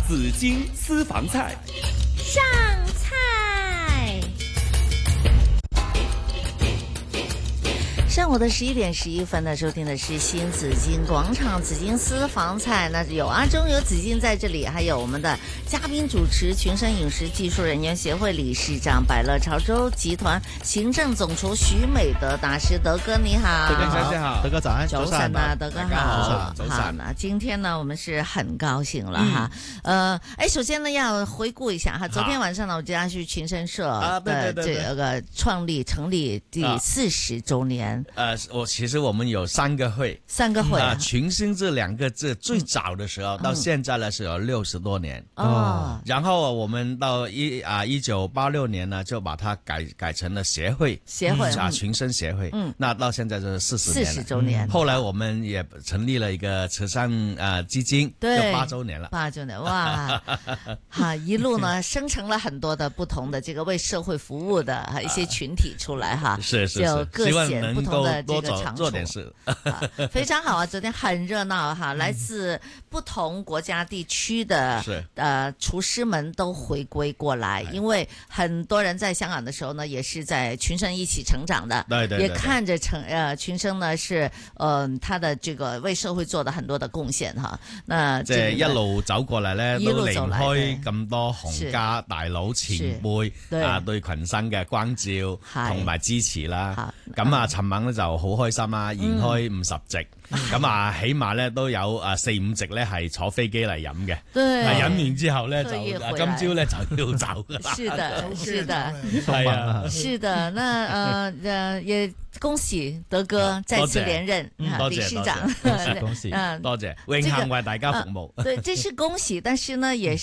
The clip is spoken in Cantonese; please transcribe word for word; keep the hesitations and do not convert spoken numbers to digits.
紫金私房菜上菜。上午的十一点十一分呢，收听的是新紫金广场紫金私房菜。那有阿中有紫金在这里，还有我们的嘉宾主持群生饮食技术人员协会理事长百乐潮州集團行政總廚許美德大師德哥，你好。 德哥先生好，德哥早安， 早晨啊，德哥好。 早晨那今天呢，我們是很高興了哈。呃，哎，首先呢，要回顧一下哈，昨天晚上呢，我家是群生社的這個創立成立第四十周年。 呃，我其實我們有三個會， 三個會啊，群生這兩個字最早的時候，到現在呢是有六十多年哦。 然後我們到一啊一九八六年呢，就把它改改成了協會， 協會啊群生協會。嗯，那到現在就是四十年， 四十周年。 後來我們也成立了一個慈善啊基金， 對， 八周年了， 八周年哇！哈，一路呢生成了很多的不同的這個為社會服務的一些群體出來哈， 是是是， 就各顯不同的這個長處， 做點事， 非常好啊！昨天很熱鬧哈，來自不同國家地區的呃廚師們都回歸過來，因為很多人在香港的時候呢，也是在群生一起成長的， 對對對， 也看着成呃群生呢是呃他的這個為社會做的很多的貢獻哈。那即係一路走過嚟咧，都離唔開咁多行家大佬前輩啊對群生嘅關照同埋支持啦。咁啊，尋晚咧就好開心啦，延開五十席，咁啊起碼咧都有誒四五席咧係坐飛機嚟飲嘅。飲完之後咧就今朝咧就要走噶啦。 是的，是的， 係啊， 是的。那呃呃也恭喜德哥再次連任理事長， 恭喜恭喜，嗯，多謝，榮幸為大家服務。 對，這是恭喜，但是呢也是。